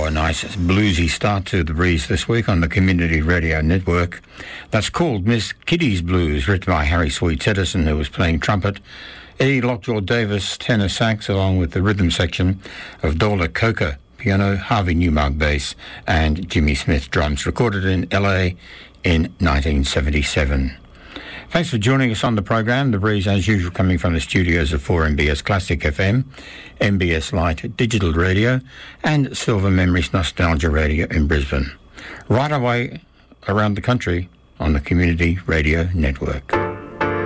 A nice bluesy start to the breeze this week on the Community Radio Network. That's called Miss Kitty's Blues, written by Harry Sweets Edison, who was playing trumpet, Eddie Lockjaw Davis, tenor sax, along with the rhythm section of Dola Coker, piano, Harvey Newmark bass, and Jimmy Smith drums, recorded in LA in 1977. Thanks for joining us on the program. The breeze, as usual, coming from the studios of 4MBS Classic FM, MBS Light Digital Radio, and Silver Memories Nostalgia Radio in Brisbane. Right away around the country on the Community Radio Network.